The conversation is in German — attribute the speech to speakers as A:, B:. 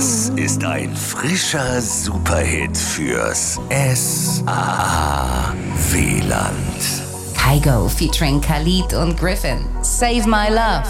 A: Das ist ein frischer Superhit fürs S-A-W-Land.
B: Kygo featuring Khalid und Griffin. Save My Love.